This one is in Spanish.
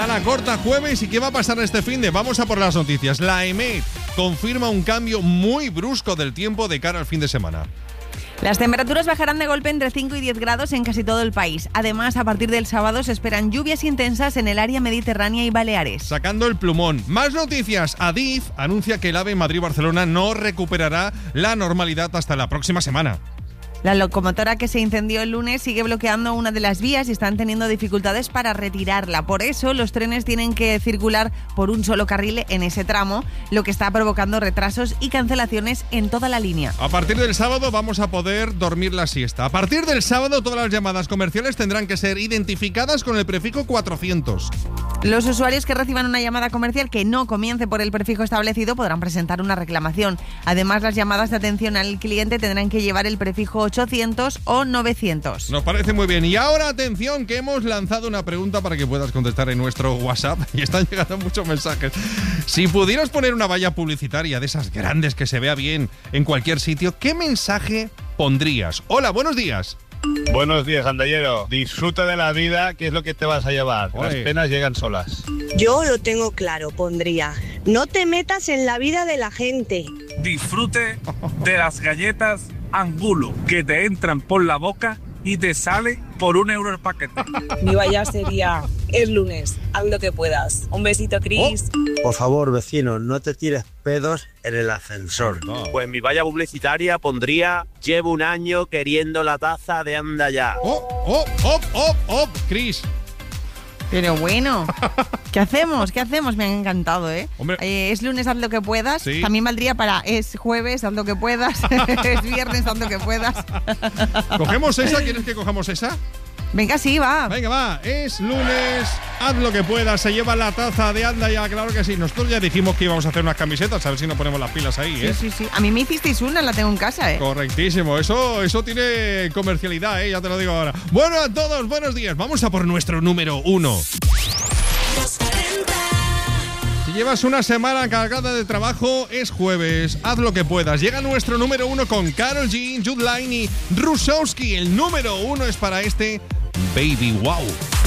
Semana corta, jueves. ¿Y qué va a pasar este finde? Vamos a por las noticias. La EMET confirma un cambio muy brusco del tiempo de cara al fin de semana. Las temperaturas bajarán de golpe entre 5 y 10 grados en casi todo el país. Además, a partir del sábado se esperan lluvias intensas en el área mediterránea y Baleares. Sacando el plumón. Más noticias. Adif anuncia que el AVE Madrid-Barcelona no recuperará la normalidad hasta la próxima semana. La locomotora que se incendió el lunes sigue bloqueando una de las vías y están teniendo dificultades para retirarla. Por eso, los trenes tienen que circular por un solo carril en ese tramo, lo que está provocando retrasos y cancelaciones en toda la línea. A partir del sábado vamos a poder dormir la siesta. A partir del sábado todas las llamadas comerciales tendrán que ser identificadas con el prefijo 400. Los usuarios que reciban una llamada comercial que no comience por el prefijo establecido podrán presentar una reclamación. Además, las llamadas de atención al cliente tendrán que llevar el prefijo 800 o 900. Nos parece muy bien. Y ahora, atención, que hemos lanzado una pregunta para que puedas contestar en nuestro WhatsApp y están llegando muchos mensajes. Si pudieras poner una valla publicitaria de esas grandes que se vea bien en cualquier sitio, ¿qué mensaje pondrías? Hola, buenos días. Buenos días, andallero. Disfruta de la vida, que es lo que te vas a llevar. Oye. Las penas llegan solas. Yo lo tengo claro, pondría: no te metas en la vida de la gente. Disfrute de las galletas Angulo, que te entran por la boca y te sale por €1 el paquete. Mi valla sería: es lunes, haz lo que puedas. Un besito, Cris. Por favor, vecino, no te tires pedos en el ascensor. Pues mi valla publicitaria pondría: llevo un año queriendo la taza de Anda Ya. Cris. Pero bueno, ¿qué hacemos? Me han encantado, ¿eh? Hombre. Es lunes, haz lo que puedas. Sí. También valdría para es jueves, haz lo que puedas. Es viernes, haz lo que puedas. ¿Cogemos esa? ¿Quieres que cojamos esa? Venga, sí, va. Venga, va. Es lunes, haz lo que puedas. Se lleva la taza de Anda Ya, claro que sí. Nosotros ya dijimos que íbamos a hacer unas camisetas, a ver si nos ponemos las pilas ahí, ¿eh? Sí. A mí me hicisteis una, la tengo en casa, ¿eh? Correctísimo. Eso tiene comercialidad, ¿eh? Ya te lo digo ahora. Bueno, a todos, buenos días. Vamos a por nuestro número 1. Si llevas una semana cargada de trabajo, es jueves. Haz lo que puedas. Llega nuestro número 1 con Karol G, Jude Line y Rusowski. El número 1 es para este Baby Wow.